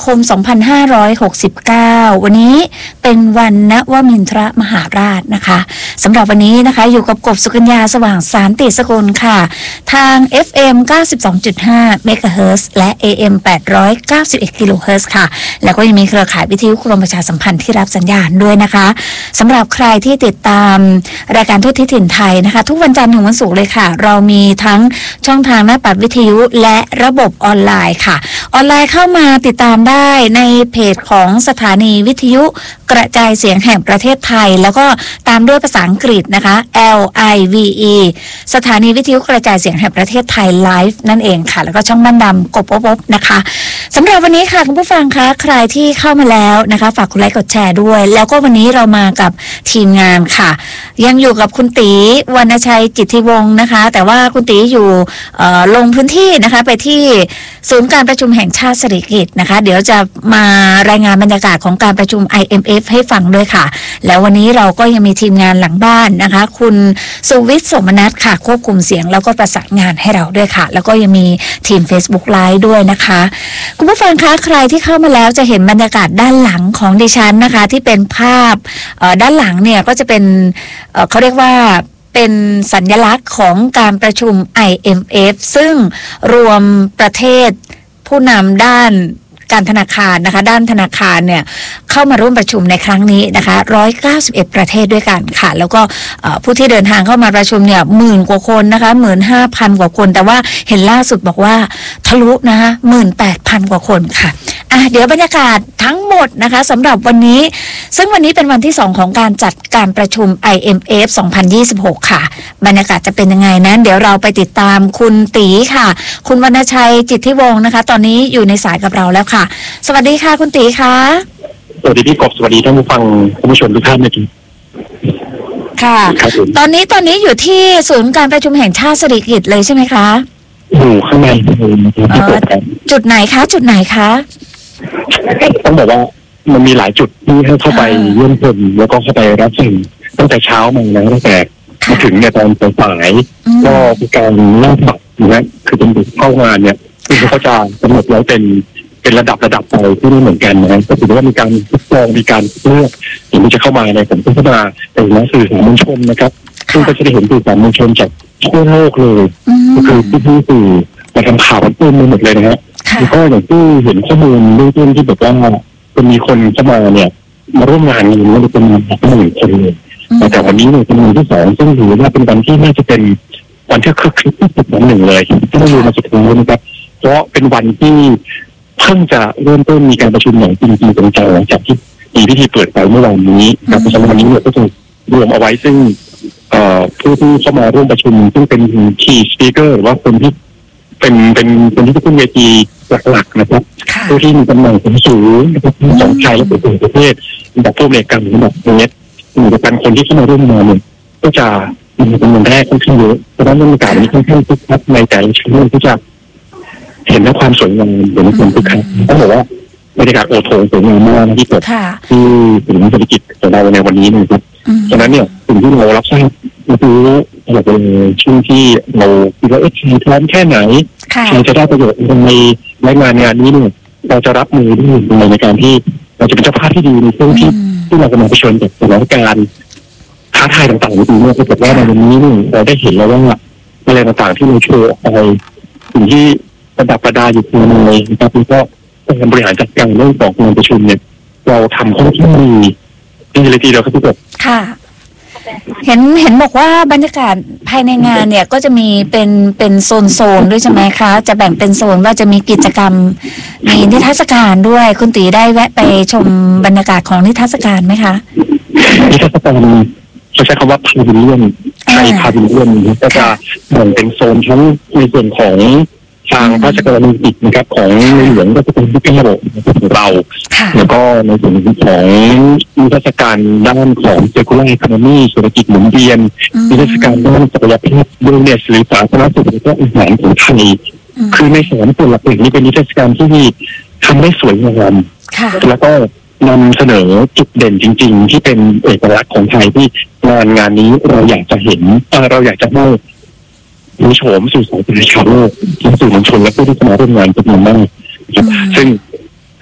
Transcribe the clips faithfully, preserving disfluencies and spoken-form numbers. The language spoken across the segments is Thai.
คมสองพันห้าร้อยหกสิบเก้าวันนี้เป็นวันนวมินทรมหาราชนะคะสำหรับวันนี้นะคะอยู่กับกบสุกัญญาสว่างสานติสกุลค่ะทาง เอฟ เอ็ม เก้าสิบสองจุดห้า เมกะเฮิรตซ์และ เอ เอ็ม แปดร้อยเก้าสิบเอ็ด กิโลเฮิรตซ์ค่ะแล้วก็ยังมีเครือข่ายวิทยุกรมประชาสัมพันธ์ที่รับสัญญาณด้วยนะคะสำหรับใครที่ติดตามรายการทั่วทิศถิ่นไทยนะคะทุกวันจันทร์ถึงวันศุกร์เลยค่ะเรามีทั้งช่องทางหน้าปัดวิทยุและระบบออนไลน์ค่ะออนไลน์เข้ามาติดตามได้ในเพจของสถานีวิทยุกระจายเสียงแห่งประเทศไทยแล้วก็ตามด้วยภาษาอังกฤษนะคะ แอล ไอ วี อี สถานีวิทยุกระจายเสียงแห่งประเทศไทยไลฟ์นั่นเองค่ะแล้วก็ช่องบ้านดำกบอบนะคะสำหรับวันนี้ค่ะคุณผู้ฟังคะใครที่เข้ามาแล้วนะคะฝากกดไลค์กดแชร์ด้วยแล้วก็วันนี้เรามากับทีมงานค่ะยังอยู่กับคุณตีวรรณชัยจิตติวงศ์นะคะแต่ว่าคุณตีอยู่ลงพื้นที่นะคะไปที่ศูนย์การประชุมแห่งชาติสิริกิติ์นะคะเดี๋ยวจะมารายงานบรรยากาศของการประชุม ไอ เอ็ม เอฟ ให้ฟังด้วยค่ะแล้ววันนี้เราก็ยังมีทีมงานหลังบ้านนะคะคุณสุวิทย์สมนัสค่ะควบคุมเสียงแล้วก็ประสานงานให้เราด้วยค่ะแล้วก็ยังมีทีม Facebook Live ด้วยนะคะคุณผู้ฟังคะใครที่เข้ามาแล้วจะเห็นบรรยากาศด้านหลังของดิฉันนะคะที่เป็นภาพด้านหลังเนี่ยก็จะเป็นเขาเรียกว่าเป็นสัญลักษณ์ของการประชุม ไอ เอ็ม เอฟ ซึ่งรวมประเทศผู้นำด้านการธนาคารนะคะด้านธนาคารเนี่ยเข้ามาร่วมประชุมในครั้งนี้นะคะหนึ่งร้อยเก้าสิบเอ็ดประเทศด้วยกันค่ะแล้วก็ผู้ที่เดินทางเข้ามาประชุมเนี่ยหมื่นกว่าคนนะคะหมื่นห้าพันกว่าคนแต่ว่าเห็นล่าสุดบอกว่าทะลุนะคะหมื่นแปดพันกว่าคนค่ะอ่ะเดี๋ยวบรรยากาศทั้งหมดนะคะสำหรับวันนี้ซึ่งวันนี้เป็นวันที่สองของการจัดการประชุม ไอ เอ็ม เอฟ สองพันยี่สิบหกค่ะบรรยากาศจะเป็นยังไงนั้นเดี๋ยวเราไปติดตามคุณตีค่ะคุณวรรณชัยจิตติวงศ์นะคะตอนนี้อยู่ในสายกับเราแล้วค่ะสวัสดีค่ะคุณตีค่ะสวัสดีพี่กบสวัสดีท่านผู้ฟังท่านผู้ชมทุกท่านนะครับค่ะตอนนี้ตอนนี้อยู่ที่ศูนย์การประชุมแห่งชาติสิริกิติ์เลยใช่ไหมคะอยู่ข้างในจุดไหนคะจุดไหนคะต้องบอกว่ามันมีหลายจุดที่ให้เข้าไปเยี่ยมชมแล้วก็เข้าไปรับสิ่งตั้งแต่เช้ามาแล้วตั้งแต่มาถึงเนี่ยตอนสายก็มีการนั่งบัตรนะคือเป็นบุคเข้างานเนี่ยคือเขาจะกำหนดไว้เป็นเป็นระดับระดับไปที่ไม่เหมือนกันนะก็ถือว่ามีการทดลองมีการเลือกอย่างที่จะเข้ามาในผมก็เข้ามาเป็นนักสื่อสารมวลชนนะครับซึ่งก็จะได้เห็นสื่อสารมวลชนจากทั่วโลกเลยก็คือผู้สื่อมาทำข่าวกันเต็มไปหมดเลยนะฮะแล้วก็อย่างที่เห็นข้อมูลเรื่องต้นที่บอกว่าจะมีคนเข้ามาเนี่ยมาร่วมงานกันเนี่ยเป็นมาประมาณหนึ่งคนเลยแต่วันนี้เนี่ยเป็นวันที่สองซึ่งถือว่าเป็นวันที่น่าจะเป็นวันที่คึกคักที่สุดวันหนึ่งเลยที่เราอยู่มาสุดท้ายนะครับเพราะเป็นวันที่เพิ่งจะเริ่มต้นมีการประชุมอย่างจริงจริงจังหลังจากที่มีพิธีเปิดไปเมื่อวานนี้ครับเพราะฉะนั้นวันนี้เนี่ยก็จะรวมเอาไว้ซึ่งผู้ที่เข้ามาร่วมประชุมซึ่งเป็น key speaker หรือว่าคนที่เป็นเป็นคนที่ขึ้นเวทีหลักๆนะครับผู้ที่มีตำแหน่งสูงนะครับทั้งของไทยและต่างประเทศแบบผู้บริการแบบนี้หรือเป็นคนที่เข้ามาร่วมงานเนี่ยก็จะมีจำนวนแรกค่อนข้างเยอะเพราะฉะนั้นบรรยากาศนี้ค่อนข้างคึกคักในแต่ละช่วงที่จะเห็นความสวยงามเหมือนคนคึกคักต้องบอกว่าบรรยากาศโอโถงสวยงามมากที่เกิดที่ศูนย์เศรษฐกิจของเราในวันนี้นะครับฉะนั้นเนี่ยสิ่งที่เรารับทราบก็คืออยากเป็นช่วงที่เราคิดว่าเอ๊ะใครพร้อมแค่ไหนใครจะได้ประโยชน์ในในงานงานนี้เนี่ยเราจะรับมือได้ยังไงในการที่เราจะเป็นเจ้าภาพที่ดีในช่วงที่ที่เรากำลังเผชิญกับสถานการณ์ท้าทายต่างๆในปีนี้ปรากฏว่าในวันนี้เนี่ยเราได้เห็นแล้วว่าอะไรต่างๆที่เราโชว์ออกไปสิ่งที่ประดับประดาอยู่ในนะครับแล้วก็การบริหารจัดการเรื่องของงานประชุมเนี่ยเราทำค่อนข้างดีดีเลยทีเดียวครับพี่กบค่ะเห็นเห็นบอกว่าบรรยากาศภายในงานเนี่ยก็จะมีเป็นเป็นโซนโซนด้วยใช่ไหมคะจะแบ่งเป็นโซนว่าจะมีกิจกรรมมีนิทรรศการด้วยคุณตีได้แวะไปชมบรรยากาศของนิทรรศการไหมคะนิทรรศการเขาใช้คำว่าพาวิเลียนไทยพาวิเลียนก็จะแบ่งเป็นโซนทั้งในส่วนของทางพระราชกรณียกิจนะครับของในหลวงก็จะเป็นที่เป็นระบบของเราแล้วก็ในส่วนของนิทรรศการด้านของ circular economy เศรษฐกิจหมุนเวียนนิทรรศการด้านศักยภาพเรื่องเนี่ยหรือสาธารณสุขและก็อาหารของไทยคือในส่วนส่วนหลักๆนี้เป็นนิทรรศการที่ทำได้สวยงามแล้วก็นำเสนอจุดเด่นจริงๆที่เป็นเอกลักษณ์ของไทยที่งานงานนี้เราอยากจะเห็นเราอยากจะให้มีโฉมสู่สายตาชาวโลกทั้งสื่อมวลชนและผู้ที่มาร่วมงานจำนวนมากครับซึ่ง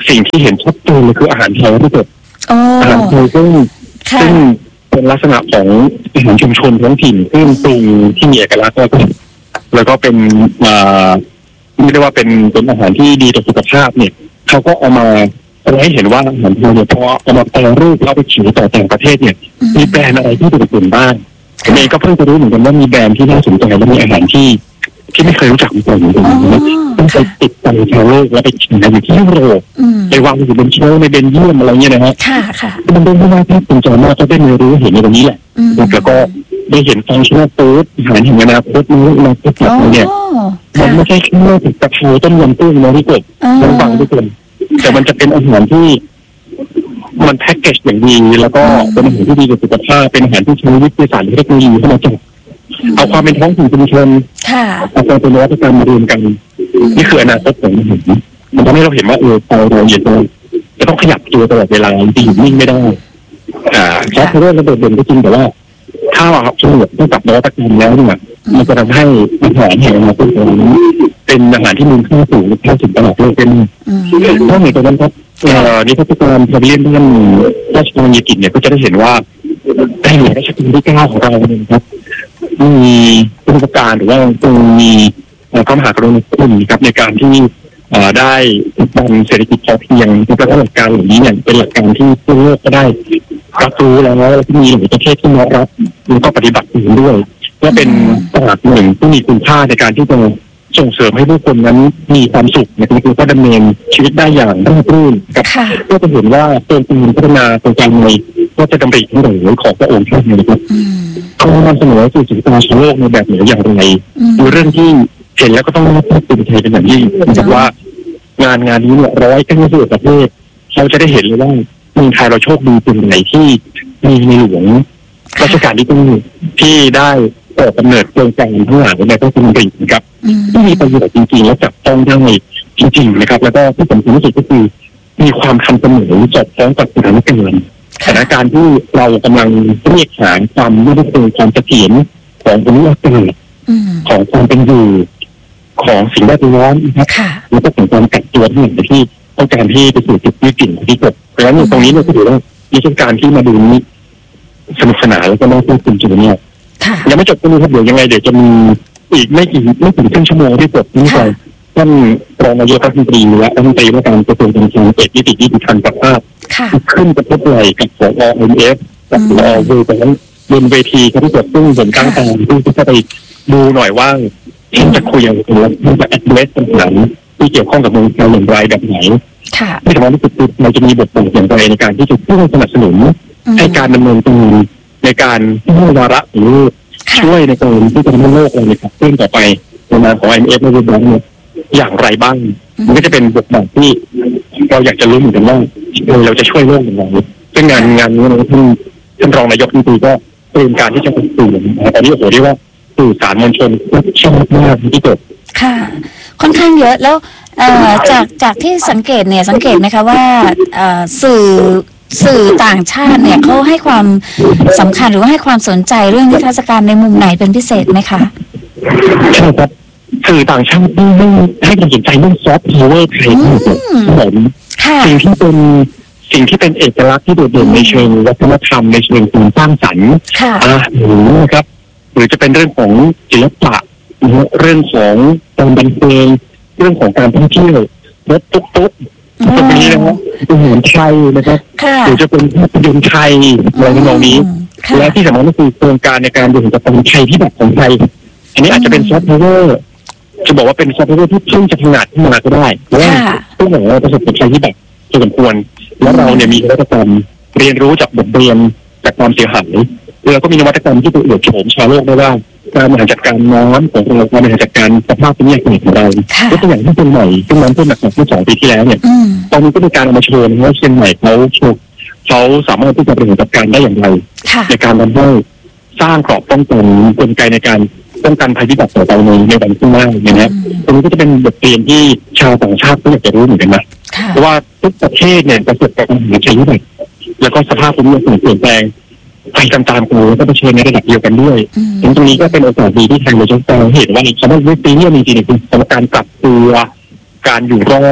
สิ่งที่เห็นชัดเจนเลยคืออาหารไทยที่เกิดอาหารไทยซึ่งซึ่งเป็นลักษณะของอาหารชุมชนท้องถิ่นซึ่งปรุงที่มีเอกลักษณ์แล้วก็แล้วก็เป็นอ่าไม่ได้ว่าเป็นเป็นอาหารที่ดีต่อสุขภาพเนี่ยเขาก็เอามาแสดงให้เห็นว่าอาหารไทยเนี่ยพอเอามาแปรรูปแล้วไปขายต่อต่างประเทศเนี่ยมีแบรนด์อะไรที่โดดเด่นบ้างผมเองก็เพิ่งจะรู้เหมือนกันว่ามีแบรนด์ที่น่าสนใจและมีอาหารที่ที่ไม่เคยรู้จักมาก่อนเหมือนกันต้องไปติดตามชาวโลกแล้วไปขายอยู่ที่ยุโรปไปวางอยู่บนเชลฟ์ในเบลเยียมอะไรเงี้ยนะฮะมันเป็นเรื่องที่น่าภูมิใจมากก็ได้เรียนรู้เห็นในตรงนี้แหละแล้วก็ได้เห็นฟังก์ชันฟู้ดอาหารแห่งอนาคตนี้มาที่แบบเนี่ยมันไม่ใช่แค่กระเพราต้มยำกุ้งนะที่กบต้องฟังทุกคนแต่มันจะเป็นอาหารที่มันแพ็กเกจอย่างดีแล้วก็เป็นอาหารที่ดีต่อสุขภาพเป็นอาหารที่ใช้วิทยาศาสตร์และเทคโนโลยีเข้ามาจับเอาความเป็นท้องถิ่นชุมชนเอาความเป็นนวัตกรรมมารวมกันนี่คืออนาคตของอาหารมันทำให้เราเห็นว่าเออเราเราเย็นเราจะต้องขยับตัวตลอดเวลาที่อยู่นิ่งไม่ได้อ่าเพราะเรื่องระเบิดเด่นก็จริงแต่ว่าถ้าเราเฉลี่ยเท่ากับนวัตกรรมแล้วเนี่ยมันจะทำให้อาหารแห่งอนาคตของเราเป็นอาหารที่มีค่าสูงค่าถึงตลาดโลกเป็นนอกจากนั้นครับนิทรรศการพาวิเลียนด้านราชบัณฑิตเนี่ยก็จะได้เห็นว่าในหลวงรัชกาลที่เก้าของเราเนี่ยครับมีประสบการณ์หรือว่าตรงมีพระมหากรุณาธิคุณครับในการที่ได้ทำเศรษฐกิจพอเพียงและก็หลักการเหล่านี้เนี่ยเป็นหลักการที่ทั่วโลกก็ได้รับรู้แล้วแล้วก็มีหลายประเทศที่น้อมรับแล้วก็ปฏิบัติอยู่ด้วยก็เป็นตลาดหนึ่งที่มีคุณค่าในการที่จะส่งเสริมให้ผู้คนนั้นมีความสุขนะครับแล้วก็ดำเนินชีวิตได้อย่างราบรื่นครับก็จะเห็นว่าโครงการพัฒนาโครงการในก็จะดำริทั้งหลายของพระองค์ท่านนะครับเขานำเสนอสู่สุขภาพโลกในแบบไหนอย่างไรคือเรื่องที่เห็นแล้วก็ต้องภาคภูมิใจเป็นอย่างยิ่งจากว่างานงานนี้เนี่ยร้อยเก้าสิบประเทศเขาจะได้เห็นเลยว่าเมืองไทยเราโชคดีเป็นไหนที่มีในหลวงรัชกาลที่เก้าที่ได้เปิดกำเนิดโครงการทั้งหลายในพระองค์ท่านนะครับที่มีประโยชน์จริงๆและจับต้องได้จริงๆนะครับแล้วก็ที่สำคัญที่สุดก็คือมีความทันสมัยสอดคล้องกับสถานการณ์สถานการณ์ที่เรากำลังเรียกหาความไม่ได้เป็นความเสถียรของภูมิอากาศของความเป็นอยู่ของสิ่งแวดล้อมนะครับแล้วก็ของการกักตัวที่อย่างที่ต้องการที่ไปสู่จุดวิกฤตที่เกิดเพราะฉะนั้นตรงนี้เนี่ยก็ถือว่ามีเช่นการที่มาดูนี้สนุกสนานแล้วก็น่าตื่นเต้นจริงๆเนี่ยยังไม่จบก็มีครับเดี๋ยวยังไงเดี๋ยวจะมีอีกไม่กี่ไม่ถึงครึ่งชั่วโมงที่จบนี้ไปท่านรองนายกรัฐมนตรีและรัฐมนตรีว่าการกระทรวงการคลังเอกนิตินิติพันธ์กับภาพขึ้นกระทบไหล่กับสอ เอ็ม เอฟ กับสอเวแต่นั้นบนเวทีครับที่จบซึ่งผมตั้งใจที่จะไปดูหน่อยว่าจะคุยอย่างไรและจะแอดเวสปัญหาที่เกี่ยวข้องกับเมืองไทยอย่างไรแบบไหนที่สำคัญที่สุดคือเราจะมีบทบาทอย่างไรในการที่จะช่วยสนับสนุนให้การดำเนินการในการที่วาระหรือช่วยในการที่จะทำให้โลกเราเนี่ยขึ้นต่อไปในนามของ ไอ เอ็ม เอฟ และ World Bank เนี่ยอย่างไรบ้างมันก็จะเป็นบทบาทที่เราอยากจะรู้เหมือนกันว่าเราจะช่วยโลกอย่างไรซึ่งงานงานนี้นะท่านท่านรองนายกรัฐมนตรีก็เตรียมการที่จะเป็นสื่อตอนนี้โอ้โหเรียกว่าสื่อสารมวลชนชอบมากที่เกิดค่ะค่อนข้างเยอะแล้วจากจากที่สังเกตเนี่ยสังเกตไหมคะว่าสื่อสื่อต่างชาติเนี่ยเขาให้ความสำคัญหรือว่าให้ความสนใจเรื่องนิทรรศการในมุมไหนเป็นพิเศษไหมคะใช่ครับสื่อต่างชาติไม่ไม่ให้ความสนใจเรื่องซอฟต์พาวเวอร์ไทยที่สุดผมสิ่งที่เป็นสิ่งที่เป็นเอกลักษณ์ที่โดดเด่นในเชิงวัฒนธรรมในเชิงการสร้างสรรค์อาหารนะครับหรือจะเป็นเรื่องของศิลปะเรื่องของการบันเทิงเรื่องของการท่องเที่ยวรถตุ๊กตุ๊กตรงนี้นะครับเป็นเหมือนไทยนะครับหรือจะเป็นภาพยนตร์ไทยอะไรในตรงนี้และที่สำคัญก็คือโครงการในการดูจากคนไทยที่แบบของไทยอันนี้อาจจะเป็นซอฟต์แวร์จะบอกว่าเป็นซอฟต์แวร์ที่เพิ่งจะขนาดขึ้นมาก็ได้เพราะว่าผู้หญิงเราประสบการณ์ที่แบบพอสมควรแล้วเราเนี่ยมีนวัตกรรมเรียนรู้จากบทเรียนจากความเสียหายแล้วก็มีนวัตกรรมที่ตัวเอกโฉมชาวโลกได้ว่าการบริหารจัดการน้ำของเราการบริหารจัดการสภาพภูมิอากาศของเรายกตัวอย่างที่เชียงใหม่ซึ่งน้ำท่วมหนักเมื่อสองปีที่แล้วเนี่ยตอนนี้ก็มีการเอามาโชว์ว่าเชียงใหม่เขาโชว์เขาสามารถที่จะบริหารจัดการได้อย่างไรในการทำให้สร้างกรอบป้องกันกลไกในการป้องกันภัยพิบัติต่อไปในในวันข้างหน้าอย่างนี้ตรงนี้ก็จะเป็นบทเรียนที่ชาวต่างชาติก็อยากจะรู้เหมือนกันนะเพราะว่าทุกประเทศเนี่ยประสบกับปัญหาภัยพิบัติแล้วก็สภาพภูมิอากาศเปลี่ยนแปลงไปตามๆกันแล้วก็เผชิญในระดับเดียวกันด้วยตรงนี้ก็เป็นโอกาสดีที่ทางเราจะเห็นว่าคำว่าเรื่องนี้จริงๆคือสถานการณ์ปรับตัวการอยู่รอด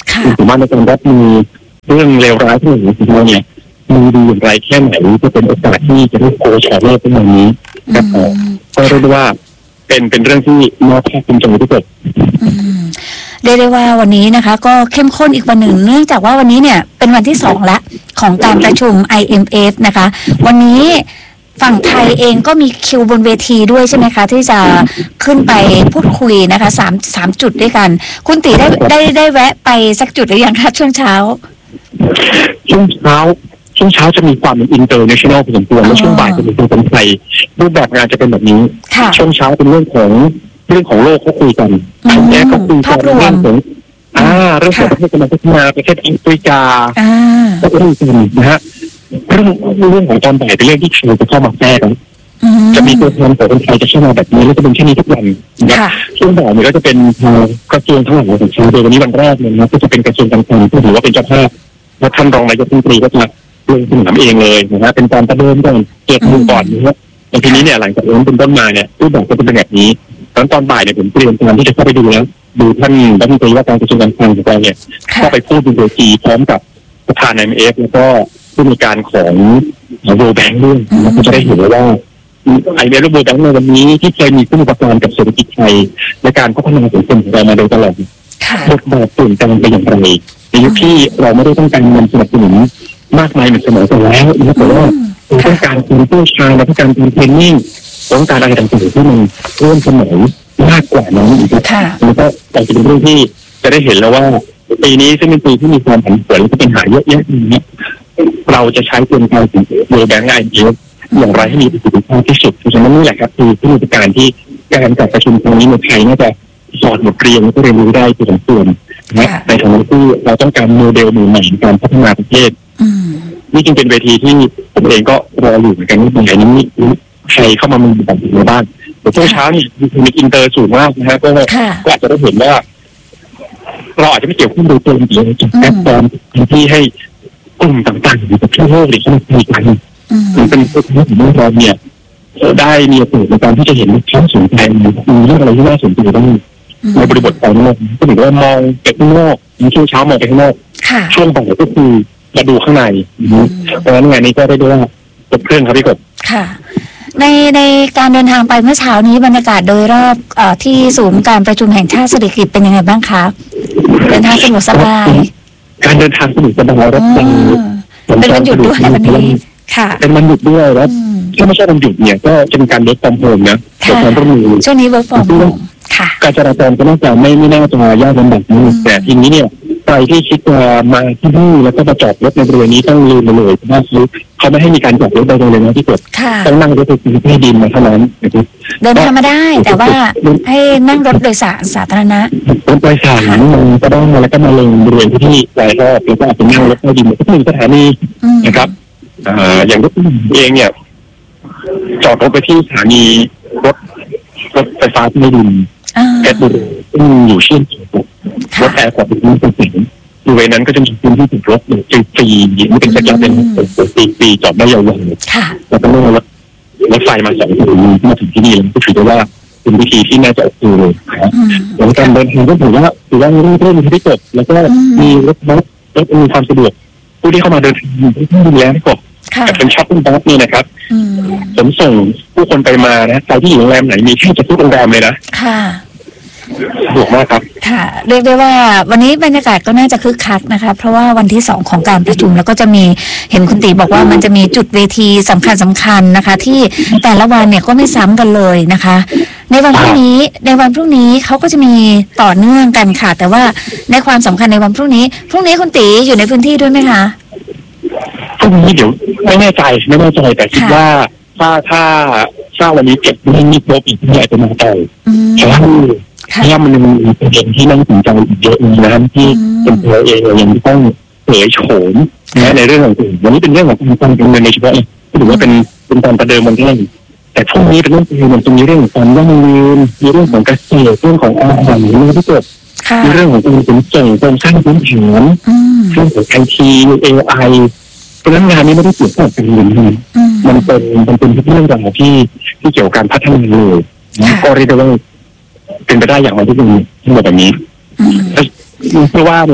ผมว่าในการรับมือเรื่องเลวร้ายที่อยู่ในเราเนี่ยมีดีอย่างไรแค่ไหนจะเป็นโอกาสที่จะได้โกชาโลกในวันนี้ครับก็เรียกว่าเป็นเป็นเรื่องที่น่าภาคภูมิใจที่สุดเรียกได้ว่าวันนี้นะคะก็เข้มข้นอีกวันหนึ่งเนื่องจากว่าวันนี้เนี่ยเป็นวันที่สองละของการประชุม ไอ เอ็ม เอฟ นะคะวันนี้ฝั่งไทยเองก็มีคิวบนเวทีด้วยใช่ไหมคะที่จะขึ้นไปพูดคุยนะคะสามสามจุดด้วยกันคุณตีได้ได้ได้แวะไปสักจุดหรือยังคะช่วงเช้าช่วงเช้าช่วงเช้าจะมีความเป็นอินเตอร์เนชั่นแนลพอสมควรและช่วงบ่ายจะเป็นคนไทยรูปแบบงานจะเป็นแบบนี้ช่วงเช้าเป็นเรื่องของเรื่องของโลกเขาคุยกันอันนี้ก็คุยกันเรื่องของอ่าเรื่องของประเทศกำลังพัฒนาประเทศแอฟริกาก็คุยกันนะฮะเรื่องเรื่องของตอนบ่ายเป็นเรื่องที่ไทยจะเข้ามาแทรกจะมีตัวแทนของคนไทยจะเข้ามาแบบนี้แล้วจะเป็นเช่นนี้ทุกวันนะช่วงบ่ายนี้ก็จะเป็นกระทรวงทั้งหลายของชาติโดยวันนี้วันแรกเนี่ยนะก็จะเป็นกระทรวงการคลังที่ถือว่าเป็นเจ้าภาพและท่านรองนายกรัฐมนตรีก็จะลงสนามเองเลยนะฮะเป็นการประเดิมก่อนเก็บมือก่อนนะฮะในทีนี้เนี่ยหลังจากนั้นเป็นต้นมาเนี่ยรูปแบบก็จะเป็นแบบนี้ตอนตอนบ่ายเนี่ยผมเตรียมการที่จะเข้าไปดูแล้วดูท่านรัฐมนตรีว่าการกระทรวงการคลังของเราเนี่ยเข้าไปพูดบนเวทีพร้อมกับประธาน ไอ เอ็ม เอฟ แล้วก็ผู้มีการของโวลด์แบงค์ด้วยนะก็จะได้เห็นว่าไอเดียโวลด์แบงค์ในวันนี้ที่เคยมีผู้มีประการกับเศรษฐกิจไทยในการพัฒนาสังคมของเรามาโดยตลอดบทบาทเปลี่ยนแปลงไปอย่างไรในยุคที่เราไม่ได้ต้องการเงินสนับสนุนมากมายเหมือนเสมอไปแล้วนะแต่ว่าเราต้องการการผู้ชายและต้องการการเทรนนิ่งต้องการอะไรต่างๆที่มันร่วมสมัยมากกว่านั้นอีกครับแล้วก็แต่จะเป็นเรื่องที่จะได้เห็นแล้วว่าปีนี้ซึ่งเป็นปีที่มีความผันผวนและปัญหาเยอะแยะนี้เราจะใช้กลไกของโวลด์แบงค์ ไอ เอ็ม เอฟ อย่างไรให้มีประสิทธิภาพที่สุดเพราะฉะนั้นนี่แหละครับคือที่มีการที่การจัดประชุมครั้งนี้ในไทยน่าจะสอนบทเรียนและก็เรียนรู้ได้พอสมควรนะในฐานะที่เราต้องการโมเดลใหม่ๆการพัฒนาประเทศนี่จึงเป็นเวทีที่ผมเองก็รออยู่เหมือนกันว่าอย่างนี้ใครเข้ามามีแบบในบ้านแต่ช่วงเช้านี่มีอินเตอร์สูงมากนะฮะก็ก็อาจจะได้เห็นว่าเราอาจจะไม่เกี่ยวข้องโดยตรงหรือจากแอปฟอร์มที่ให้กลุ่มต่างๆหรือประเทศโลกหรือที่มันมีกันหรือเป็นผู้ที่ของเราเนี่ยได้มีโอกาสในการที่จะเห็นความสนใจมีเรื่องอะไรที่น่าสนใจบ้างในบริบทของโลกก็ถือว่ามองไปข้างนอกช่วงเช้ามองไปข้างนอกช่วงบ่ายก็คือมาดูข้างในเพราะฉะนั้นงานนี้ก็ได้ด้วยจบเครื่องครับพี่กบค่ะในในการเดินทางไปเมื่อเช้านี้บรรยากาศโดยรอบอที่ศูนย์การประชุมแห่งชาติเศรษฐกิจเป็นยังไงบ้างคะเดินทางสะดวกสบายการเดินทางสะดวกสบายรับเป็นเป็นวันหยุดด้วยวันนี้ค่ะเป็นวันหยุดด้วยแล้วถ้าไม่ใช่วันหยุดเนี่ยก็จะมีการเวิร์คฟอร์มโฮมนะแต่การร่วมมือช่วงนี้เวิร์คฟอร์มโฮมค่ะการจราจรก็น่าจะไม่ไม่น่าจะยากลำบากนี้แต่ทีนี้เนี่ยใครที่คิดจะมาที่นี่แล้วก็มาจอดรถในบริเวณนี้ต้องลืมไปเลยเพราะว่าเขาไม่ให้มีการจอดรถใดๆเลยนะที่กดต้องนั่งรถไฟฟ้าใต้ดินมาเท่านั้นนะครับเดินทางมาได้แต่ว่าให้นั่งรถโดยสารสาธารณะรถโดยสารมันก็ต้องแล้วก็มาลงบริเวณที่หลายรอบแล้วก็อาจจะนั่งรถใต้ดินสักหนึ่งสถานีนะครับอย่างรถเองเนี่ยจอดรถไปที่สถานีรถรถไฟฟ้าใต้ดินแอดบูรซึ่งอยู่เชื่อมต่อรถแอร์พอร์ตที่เป็นสิ่งบริเวณนั้นก็จะมีพื้นที่ติดรถฟรีๆไม่เป็นสัญญาเป็นฟรีๆจอดได้ยาวๆแล้วก็นั่งรถรถไฟมาสองชั่วโมงมาถึงที่นี่แล้วก็ถือได้ว่าเป็นวิธีที่น่าจะโอเคเลยนะหลังการเดินทางก็ถือว่าถือว่าเริ่มที่จบแล้วก็มีรถบัสรถมีความสะดวกผู้ที่เข้ามาเดินทางที่ดูแลให้กบแต่เป็นช็อปปิ้งบัสนี่นะครับผมส่งผู้คนไปมานะใครที่อยู่โรงแรมไหนมีแค่จะทุกโรงแรมเลยนะค่ะสะดวกมากครับค่ะเรียกได้ว่าวันนี้บรรยากาศก็น่าจะคึกคักนะคะเพราะว่าวันที่สองของการประชุมแล้วก็จะมีเห็นคุณตีบอกว่ามันจะมีจุดเวทีสำคัญสำคัญนะคะที่แต่ละวันเนี่ยก็ไม่ซ้ำกันเลยนะคะในวันพรุ่งนี้ในวันพรุ่งนี้เขาก็จะมีต่อเนื่องกันค่ะแต่ว่าในความสำคัญในวันพรุ่งนี้พรุ่งนี้คุณตีอยู่ในพื้นที่ด้วยไหมคะพรุ่งนี้เดี๋ยวไม่แน่ใจไม่แน่ใจแต่คิดว่าถ้าถ้าถ้าวันนี้เก็บไม่มีครบอีกที่อาจจะมาต่อเพราะว่าเนี่ยมันมีประเด็นที่น่าสนใจอีกเยอะนะที่เป็นตัวเองยังต้องเผยโฉมนะในเรื่องของอื่นวันนี้เป็นเรื่องของการการเงินในเฉพาะก็ถือว่าเป็นเป็นการประเดิมมันแรกแต่พรุ่งนี้เป็นเรื่องที่มันจะมีเรื่องของการยั่งยืนมีเรื่องของเกษตรเรื่องของอาหารเรื่องที่เกิดมีเรื่องของการขนส่งโครงสร้างพื้นฐานเรื่องของไอทีเอไอเพราะฉะนั้นงานนี้ไม่ได้เกี่ยวกับการเงินมันเป็นมันเป็นเรื่องราวที่ที่เกี่ยวกับการพัฒนาเลยก็เรียกได้ว่าเป็นไปได้อย่างไรที่เป็นที่แบบนี้เพราะว่าเนี่ย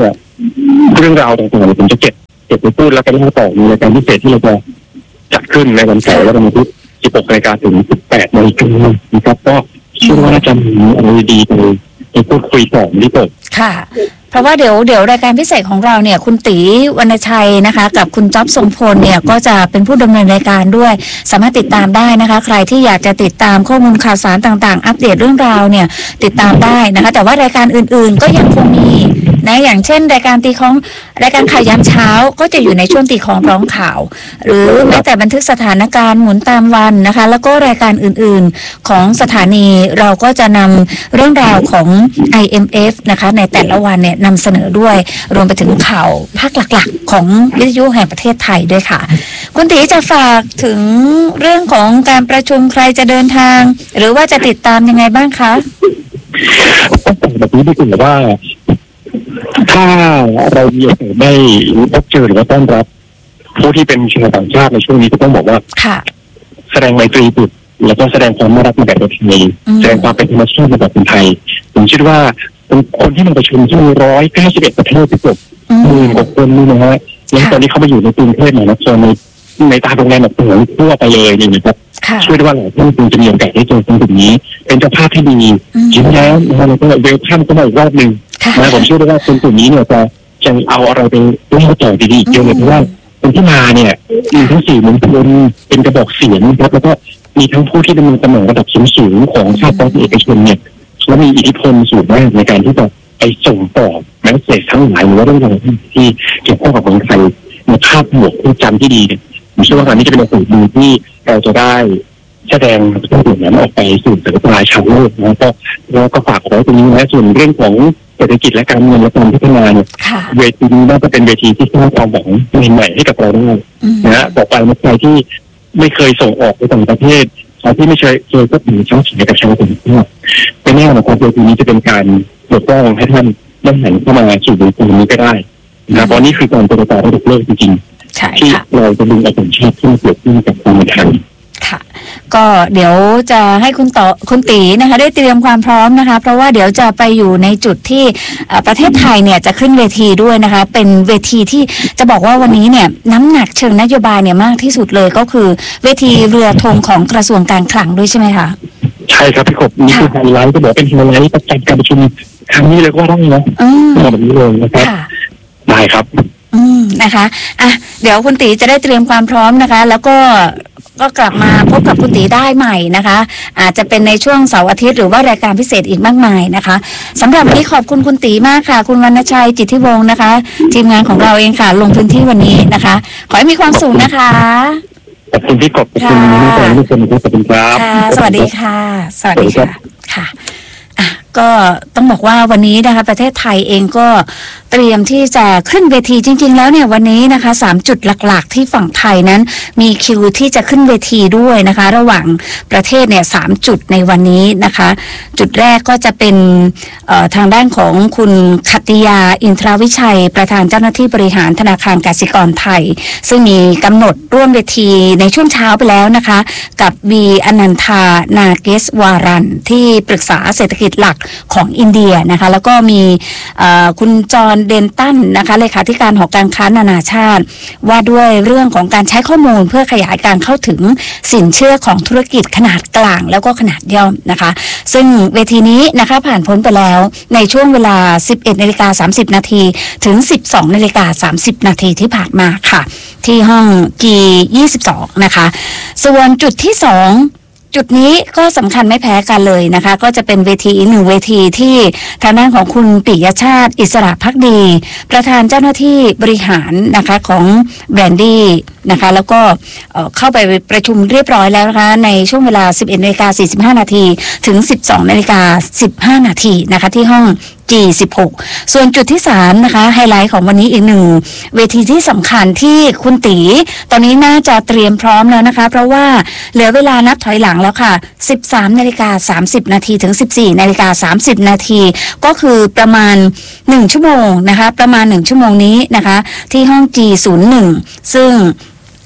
เรื่องราวต่างๆผมจะเก็บเก็บไปพูดแล้วก็เล่าต่อในรายการพิเศษที่เราจะจัดขึ้นในวันเสาร์และวันอาทิตย์สิบหกนาฬิกาถึงสิบแปดนาฬิกานะครับก็เชื่อว่าน่าจะมีอะไรดีไปไปพูดคุยต่อที่ผมค่ะเพราะว่าเดี๋ยวเดี๋ยวรายการพิเศษของเราเนี่ยคุณตีวรรณชัยนะคะกับคุณจ๊อบทรงพลเนี่ยก็จะเป็นผู้ดำเนินรายการด้วยสามารถติดตามได้นะคะใครที่อยากจะติดตามข้อมูลข่าวสารต่างๆอัปเดตเรื่องราวเนี่ยติดตามได้นะคะแต่ว่ารายการอื่นๆก็ยังคงมีนะอย่างเช่นรายการตีของรายการข่าวยามเช้าก็จะอยู่ในช่วงตีของร้องข่าวหรือแม้แต่บันทึกสถานการณ์หมุนตามวันนะคะแล้วก็รายการอื่นๆของสถานีเราก็จะนำเรื่องราวของ ไอ เอ็ม เอฟ นะคะในแต่ละวันเนี่ยนำเสนอด้วยรวมไปถึงข่าวภาคหลักๆของวิทยุแห่งประเทศไทยด้วยค่ะคุณตีจะฝากถึงเรื่องของการประชุมใครจะเดินทางหรือว่าจะติดตามยังไงบ้างคะก็ฝากแบบนี้ดีกว่าว่าถ้าเรามีโอกาสได้พบเจอหรือว่าต้อนรับผู้ที่เป็นชาวต่างชาติในช่วงนี้ก็ต้องบอกว่าแสดงไมตรีจิตแล้วก็แสดงความน่ารักในแบบไทยแสดงความเป็นธรรมชาติในแบบไทยผมคิดว่าเป็นคนที่มาประชุมที่มีร้อยเก้าสิบเอ็ดประเทศที่จบหมื่นกว่าคนนี่นะฮะแล้วตอนนี้เขามาอยู่ในกรุงเทพมหานครในในตาโรงแรมแบบเหมือนทั่วไปเลยนี่นะครับช่วยได้ว่าหลายท่านคงจะมีโอกาสได้เจอคนกลุ่มนี้เป็นเจ้าภาพที่ดียิ้มแย้มนะฮะแล้วก็เวลคัมก็มาอีกรอบหนึ่งนะผมเชื่อได้ว่าคนกลุ่มนี้เนี่ยจะจะเอาอะไรไปเล่าต่อดีๆอีกเยอะเลยเพราะว่าคนที่มาเนี่ยมีทั้งสี่มณฑลเป็นกระบอกเสียงนะครับแล้วก็มีทั้งผู้ที่ดำเนินตำแหน่งระดับสูงๆของชาติพัฒน์เอกชนเนี่ยและมีอิทธิพลสูงมากในการที่จะไปส่งต่อแมสเสจทั้งหลายหรือว่าเรื่องราวที่เกี่ยวข้องกับคนไทยในภาพบวกที่จำที่ดีเนี่ยผมเชื่อว่าการนี้จะเป็นโอกาสดีที่เราจะได้แสดงเรื่องนั้นออกไปสู่สายตาชาวโลกนะก็แล้วก็ฝากไว้ตรงนี้นะส่วนเรื่องของเศรษฐกิจและการเงินและการพัฒนาเนี่ยเวทีนี้น่าจะเป็นเวทีที่สร้างความหวังใหม่ๆให้กับเราได้นะต่อไปในใครที่ไม่เคยส่งออกไปต่างประเทศใครที่ไม่เคยเคยก็ถึงช่องเสียกับชาวต่างประเทศเป็นแน่นอนว่าเวทีนี้จะเป็นการปกป้องให้ท่านได้หันเข้ามาสู่เวทีนี้ก็ได้นะเพราะนี่คือการเจรจาระดับโลกจริงๆที่เราจะดึงเอาผลชาติที่มาเกิดขึ้นกับความเป็นไทยค่ะก็เดี๋ยวจะให้คุณต่อคุณตีนะคะได้เตรียมความพร้อมนะคะเพราะว่าเดี๋ยวจะไปอยู่ในจุดที่ประเทศไทยเนี่ยจะขึ้นเวทีด้วยนะคะเป็นเวทีที่จะบอกว่าวันนี้เนี่ยน้ำหนักเชิงนโยบายเนี่ยมากที่สุดเลยก็คือเวทีเรือธงของกระทรวงการคลังด้วยใช่ไหมคะใช่ครับพี่กบนี่คือไฮไลท์ก็บอกเป็นไฮไลท์ประจำการประชุมครั้งนี้เลยก็ได้นะแบบนี้เลยนะครับได้ครับอืมนะคะอ่ะเดี๋ยวคุณตีจะได้เตรียมความพร้อมนะคะแล้วก็ก็กลับมาพบกับคุณตีได้ใหม่นะคะอาจจะเป็นในช่วงเสาร์อาทิตย์หรือว่ารายการพิเศษอีกมากมายนะคะสำหรับวันนี้ขอบคุณคุณตีมากค่ะคุณวรรณชัยจิตทิวงศ์นะคะทีมงานของเราเองค่ะลงพื้นที่วันนี้นะคะขอให้มีความสุขนะคะขอบคุณพี่กบขอบคุณทุกคนทุกคนขอบคุณครับสวัสดีค่ะสวัสดีค่ะค่ะก็ต้องบอกว่าวันนี้นะคะประเทศไทยเองก็เตรียมที่จะขึ้นเวทีจริงๆแล้วเนี่ยวันนี้นะคะสามจุดหลักๆที่ฝั่งไทยนั้นมีคิวที่จะขึ้นเวทีด้วยนะคะระหว่างประเทศเนี่ยสามจุดในวันนี้นะคะจุดแรกก็จะเป็นทางด้านของคุณขัตติยาอินทราวิชัยประธานเจ้าหน้าที่บริหารธนาคารกสิกรไทยซึ่งมีกำหนดร่วมเวทีในช่วงเช้าไปแล้วนะคะกับวีอนันทานาเกสวารันที่ปรึกษาเศรษฐกิจหลักของอินเดียนะคะแล้วก็มีคุณจอห์นเดนตันนะคะเลขาธิการหอการค้านานาชาติว่าด้วยเรื่องของการใช้ข้อมูลเพื่อขยายการเข้าถึงสินเชื่อของธุรกิจขนาดกลางแล้วก็ขนาดย่อมนะคะซึ่งเวทีนี้นะคะผ่านพ้นไปแล้วในช่วงเวลา สิบเอ็ดนาฬิกาสามสิบนาทีถึง สิบสองนาฬิกาสามสิบนาทีที่ผ่านมาค่ะที่ห้อง จี ยี่สิบสอง นะคะส่วนจุดที่สองจุดนี้ก็สำคัญไม่แพ้กันเลยนะคะก็จะเป็นเวทีอีกหนึ่งเวทีที่ทางด้านของคุณปิยชาติอิสระภักดีประธานเจ้าหน้าที่บริหารนะคะของแบรนดี้นะคะแล้วก็เข้าไปประชุมเรียบร้อยแล้วนะคะในช่วงเวลา สิบเอ็ดนาฬิกาสี่สิบห้านาทีถึง สิบสองนาฬิกาสิบห้านาทีนะคะที่ห้อง จี สิบหก ส่วนจุดที่สามนะคะไฮไลท์ของวันนี้อีกหนึ่งเวทีที่สำคัญที่คุณตีตอนนี้น่าจะเตรียมพร้อมแล้วนะคะเพราะว่าเหลือเวลานับถอยหลังแล้วค่ะ สิบสามนาฬิกาสามสิบนาทีถึง สิบสี่นาฬิกาสามสิบนาทีก็คือประมาณหนึ่งชั่วโมงนะคะประมาณหนึ่งชั่วโมงนี้นะคะที่ห้อง จี ศูนย์หนึ่ง ซึ่ง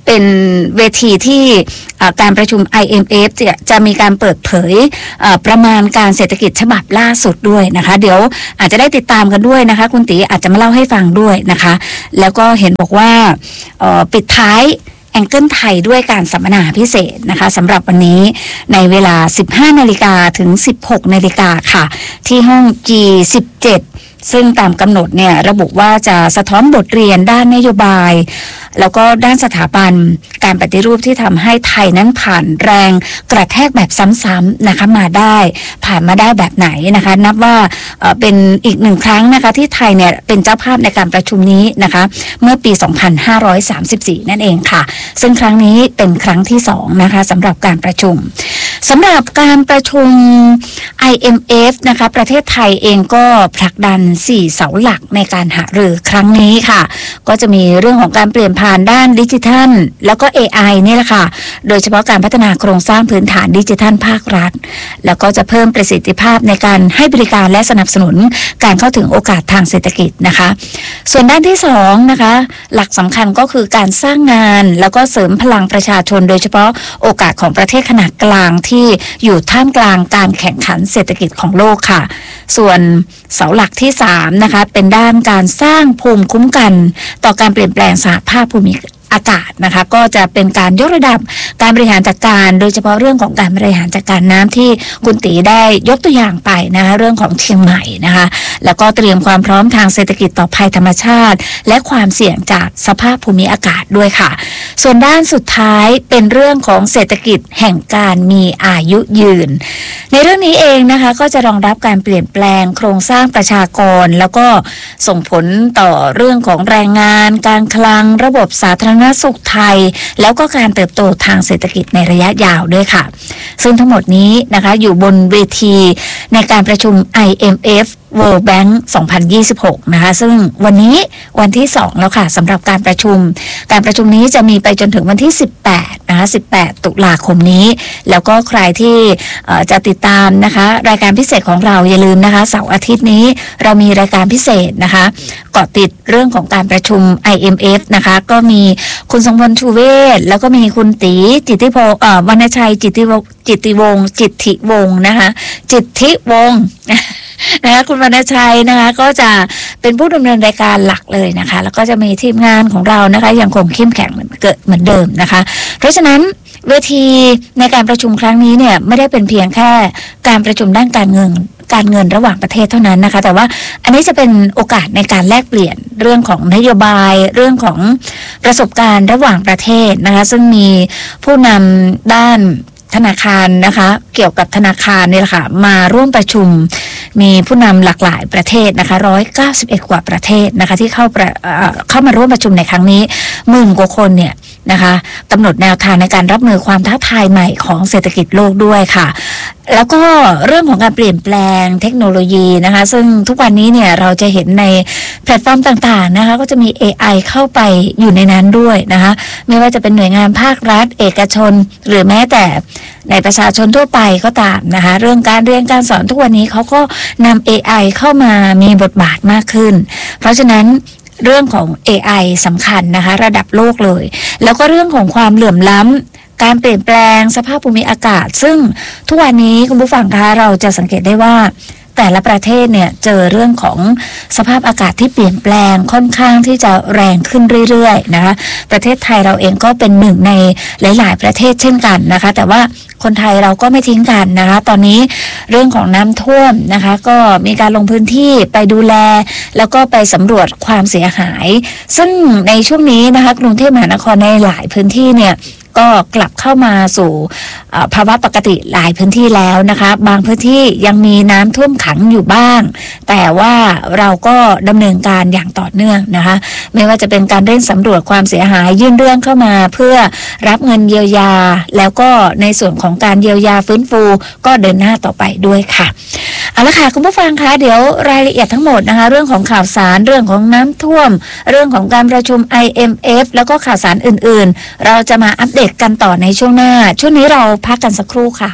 เป็นเวทีที่การประชุม ไอ เอ็ม เอฟ จะจะมีการเปิดเผยประมาณการเศรษฐกิจฉบับล่าสุดด้วยนะคะเดี๋ยวอาจจะได้ติดตามกันด้วยนะคะคุณตีอาจจะมาเล่าให้ฟังด้วยนะคะแล้วก็เห็นบอกว่าปิดท้ายแองเกิลไทยด้วยการสัมมนาพิเศษนะคะสำหรับวันนี้ในเวลา สิบห้านาฬิกา ถึง สิบหกนาฬิกาค่ะที่ห้อง จี สิบเจ็ด ซึ่งตามกำหนดเนี่ยระบุว่าจะสะท้อนบทเรียนด้านนโยบายแล้วก็ด้านสถาบันการปฏิรูปที่ทำให้ไทยนั้นผ่านแรงกระแทกแบบซ้ำๆนะคะมาได้ผ่านมาได้แบบไหนนะคะนับว่าเอ่อเป็นอีกหนึ่งครั้งนะคะที่ไทยเนี่ยเป็นเจ้าภาพในการประชุมนี้นะคะเมื่อปี สองพันห้าร้อยสามสิบสี่ นั่นเองค่ะซึ่งครั้งนี้เป็นครั้งที่สองนะคะสำหรับการประชุมสำหรับการประชุม ไอ เอ็ม เอฟ นะคะประเทศไทยเองก็ผลักดันสี่เสาหลักในการหารือครั้งนี้ค่ะก็จะมีเรื่องของการเปลี่ยนผ่านด้านดิจิทัลแล้วก็ เอ ไอ นี่แหละค่ะโดยเฉพาะการพัฒนาโครงสร้างพื้นฐานดิจิทัลภาครัฐแล้วก็จะเพิ่มประสิทธิภาพในการให้บริการและสนับสนุนการเข้าถึงโอกาสทางเศรษฐกิจนะคะส่วนด้านที่สองนะคะหลักสำคัญก็คือการสร้างงานแล้วก็เสริมพลังประชาชนโดยเฉพาะโอกาสของประเทศขนาดกลางที่อยู่ท่ามกลางการแข่งขันเศรษฐกิจของโลกค่ะส่วนเสาหลักที่สามนะคะเป็นด้านการสร้างภูมิคุ้มกันต่อการเปลี่ยนแปลงสภาพภูมิอากาศนะคะก็จะเป็นการยกระดับการบริหารจัดการโดยเฉพาะเรื่องของการบริหารจัดการน้ำที่คุณตีได้ยกตัวอย่างไปนะคะเรื่องของเชียงใหม่นะคะแล้วก็เตรียมความพร้อมทางเศรษฐกิจต่อภัยธรรมชาติและความเสี่ยงจากสภาพภูมิอากาศด้วยค่ะส่วนด้านสุดท้ายเป็นเรื่องของเศรษฐกิจแห่งการมีอายุยืนในเรื่องนี้เองนะคะก็จะรองรับการเปลี่ยนแปลงโครงสร้างประชากรแล้วก็ส่งผลต่อเรื่องของแรงงานการคลังระบบสาธารณสุขไทยแล้วก็การเติบโตทางเศรษฐกิจในระยะยาวด้วยค่ะซึ่งทั้งหมดนี้นะคะอยู่บนเวทีในการประชุม ไอ เอ็ม เอฟWorld Bank สองพันยี่สิบหกนะคะซึ่งวันนี้วันที่สองแล้วค่ะสำหรับการประชุมการประชุมนี้จะมีไปจนถึงวันที่สิบแปดนะคะสิบแปดตุลาคมนี้แล้วก็ใครที่จะติดตามนะคะรายการพิเศษของเราอย่าลืมนะคะเสาร์อาทิตย์นี้เรามีรายการพิเศษนะคะเกาะติดเรื่องของการประชุม ไอ เอ็ม เอฟ นะคะก็มีคุณทรงพลชูเวศแล้วก็มีคุณตีจิตติพงศ์วรรณชัยจิตติวงศ์จิตติวงศ์จิตติวงศ์นะคะจิตติวงศ์นะคะคุณวรรณชัยนะคะก็จะเป็นผู้ดำเนินรายการหลักเลยนะคะแล้วก็จะมีทีมงานของเรานะคะยังคงเข้มแข็งเหมือนเกิดเหมือนเดิมนะคะเพราะฉะนั้นเวทีในการประชุมครั้งนี้เนี่ยไม่ได้เป็นเพียงแค่การประชุมด้านการเงินการเงินระหว่างประเทศเท่านั้นนะคะแต่ว่าอันนี้จะเป็นโอกาสในการแลกเปลี่ยนเรื่องของนโยบายเรื่องของประสบการณ์ระหว่างประเทศนะคะซึ่งมีผู้นำด้านธนาคารนะคะเกี่ยวกับธนาคารนี่แหละค่ะมาร่วมประชุมมีผู้นำหลากหลายประเทศนะคะหนึ่งร้อยเก้าสิบเอ็ดกว่าประเทศนะคะที่เข้าประเข้ามาร่วมประชุมในครั้งนี้หมื่นกว่าคนเนี่ยนะคะกำหนดแนวทางในการรับมือความท้าทายใหม่ของเศรษฐกิจโลกด้วยค่ะแล้วก็เรื่องของการเปลี่ยนแปลงเทคโนโลยีนะคะซึ่งทุกวันนี้เนี่ยเราจะเห็นในแพลตฟอร์มต่างๆนะคะก็จะมี เอ ไอ เข้าไปอยู่ในนั้นด้วยนะคะไม่ว่าจะเป็นหน่วยงานภาครัฐเอกชนหรือแม้แต่ในประชาชนทั่วไปก็ตามนะคะเรื่องการเรียนการสอนทุกวันนี้เขาก็นำ เอ ไอ เข้ามามีบทบาทมากขึ้นเพราะฉะนั้นเรื่องของ เอ ไอ สำคัญนะคะระดับโลกเลยแล้วก็เรื่องของความเหลื่อมล้ำการเปลี่ยนแปลงสภาพภูมิอากาศซึ่งทุกวันนี้คุณผู้ฟังคะเราจะสังเกตได้ว่าแต่ละประเทศเนี่ยเจอเรื่องของสภาพอากาศที่เปลี่ยนแปลงค่อนข้างที่จะแรงขึ้นเรื่อยๆนะคะประเทศไทยเราเองก็เป็นหนึ่งในหลายๆประเทศเช่นกันนะคะแต่ว่าคนไทยเราก็ไม่ทิ้งกันนะคะตอนนี้เรื่องของน้ำท่วมนะคะก็มีการลงพื้นที่ไปดูแลแล้วก็ไปสำรวจความเสียหายซึ่งในช่วงนี้นะคะกรุงเทพมหานครในหลายพื้นที่เนี่ยก็กลับเข้ามาสู่ภาวะปกติหลายพื้นที่แล้วนะคะบางพื้นที่ยังมีน้ำท่วมขังอยู่บ้างแต่ว่าเราก็ดำเนินการอย่างต่อเนื่องนะคะไม่ว่าจะเป็นการเร่งสำรวจความเสียหายยื่นเรื่องเข้ามาเพื่อรับเงินเยียวยาแล้วก็ในส่วนของการเยียวยาฟื้นฟูก็เดินหน้าต่อไปด้วยค่ะเอาละค่ะคุณผู้ฟังคะเดี๋ยวรายละเอียดทั้งหมดนะคะเรื่องของข่าวสารเรื่องของน้ำท่วมเรื่องของการประชุม ไอ เอ็ม เอฟ แล้วก็ข่าวสารอื่นๆเราจะมาอัปเดตกันต่อในช่วงหน้าช่วงนี้เราพักกันสักครู่ค่ะ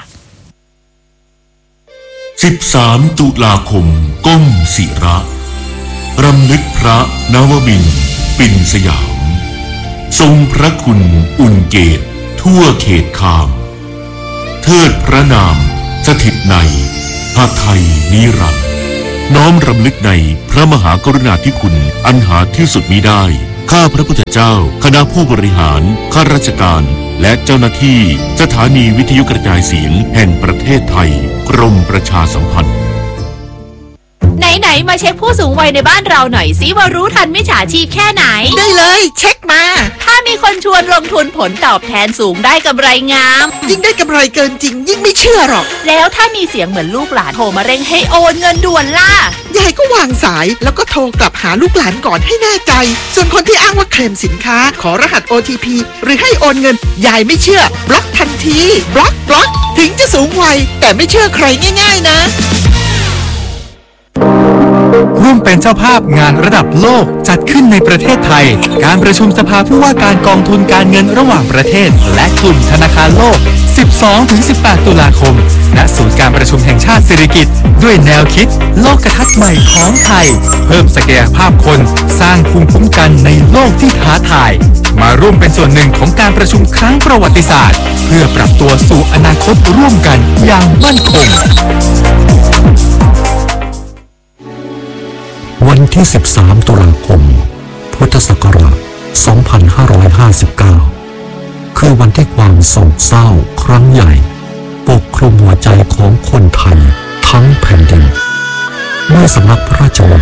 สิบสามตุลาคมก้มศิระรำลึกพระนวมินทร์ปิ่นสยามทรงพระคุณอุ่นเกตทั่วเขตคามเทิดพระนามสถิตในพระไทยนิรันดร์น้อมรำลึกในพระมหากรุณาธิคุณอันหาที่สุดมิได้ข้าพระพุทธเจ้าคณะผู้บริหารข้าราชการและเจ้าหน้าที่สถานีวิทยุกระจายเสียงแห่งประเทศไทยกรมประชาสัมพันธ์ไหนๆมาเช็คผู้สูงวัยในบ้านเราหน่อยสิว่ารู้ทันมิจฉาชีพแค่ไหนได้เลยเช็คมาถ้ามีคนชวนลงทุนผลตอบแทนสูงได้กำไรงามยิ่งได้กำไรเกินจริงยิ่งไม่เชื่อหรอกแล้วถ้ามีเสียงเหมือนลูกหลานโทรมาเร่งให้โอนเงินด่วนล่ะยายก็วางสายแล้วก็โทรกลับหาลูกหลานก่อนให้แน่ใจส่วนคนที่อ้างว่าเคลมสินค้าขอรหัส โอ ที พี หรือให้โอนเงินยายไม่เชื่อบล็อกทันทีบล็อกบล็อกถึงจะสูงวัยแต่ไม่เชื่อใครง่ายๆนะร่วมเป็นเจ้าภาพงานระดับโลกจัดขึ้นในประเทศไทยการประชุมสภาผู้ว่าการกองทุนการเงินระหว่างประเทศและกลุ่มธนาคารโลก สิบสองถึงสิบแปด ตุลาคมณศูนย์การประชุมแห่งชาติสิริกิติ์ด้วยแนวคิดโลกทัศน์ใหม่ของไทยเพิ่มศักยภาพคนสร้างภูมิคุ้มกันในโลกที่ท้าทายมาร่วมเป็นส่วนหนึ่งของการประชุมครั้งประวัติศาสตร์เพื่อปรับตัวสู่อนาคตร่วมกันอย่างมั่นคงวันที่ สิบสาม ตุลาคม พุทธศักราช สองพันห้าร้อยห้าสิบเก้า คือวันที่ความโศกเศร้าครั้งใหญ่ปกคลุมหัวใจของคนไทยทั้งแผ่นดินเมื่อสำนักพระราชวัง